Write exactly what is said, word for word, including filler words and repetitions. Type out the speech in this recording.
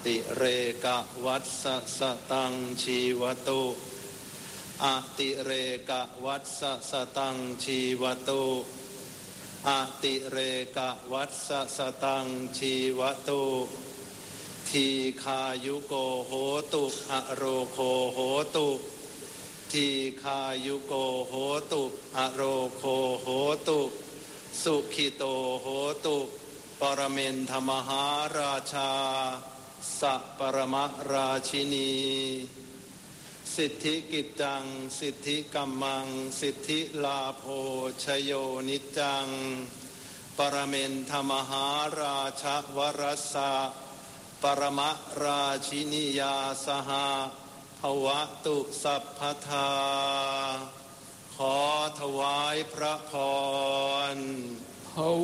ติเรกวัสสสตังชีวตุอติเรกวัสสสตังชีวตุอติเรกวัสสสตังชีวตุทีคายุโกโหตุอโรโคโหตุทีคายุโกโหตุอโรโคโหตุสุขิโตโหตุปรเมนทมหาราชาสัปรมราชินีสิทธิกิจจังสิทธิกัมมังสิทธิลาโภชโยนิจังปรเมนทมหาราชวรสะปรมราชินียาสหภวตุสัพพทาขอถวายพระพร